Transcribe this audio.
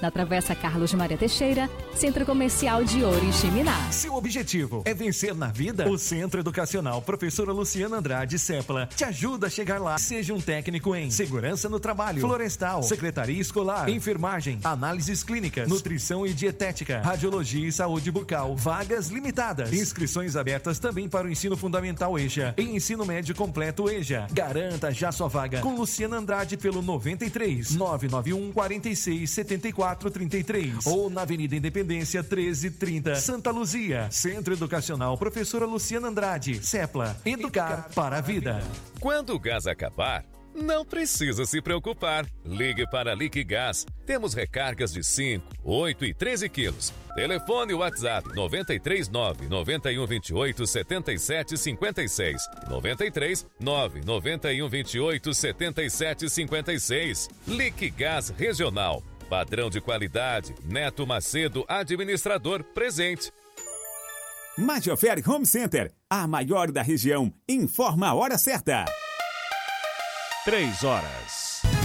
na Travessa Carlos Maria Teixeira, Centro Comercial de Oriximiná. Seu objetivo é vencer na vida? O Centro Educacional Professora Luciana Andrade Sepla te ajuda a chegar lá. Seja um técnico em segurança no trabalho, florestal, secretaria escolar, enfermagem, análises clínicas, nutrição e dietética, radiologia e saúde bucal. Vagas limitadas. Inscrições abertas também para o ensino fundamental EJA e ensino médio completo EJA. Garanta já sua vaga com Luciana Andrade pelo 93 991 46 74 33 ou na Avenida Independência 1330, Santa Luzia. Centro Educacional Professora Luciana Andrade Sepla. Educar para a vida. Quando o gás acabar, não precisa se preocupar. Ligue para a Liquigás. Temos recargas de 5, 8 e 13 quilos. Telefone WhatsApp 939 9128 7756. 93 991 28 7756. Liquigás Regional. Padrão de qualidade. Neto Macedo, administrador, presente. Majorfer Home Center, a maior da região, informa a hora certa. 3 horas.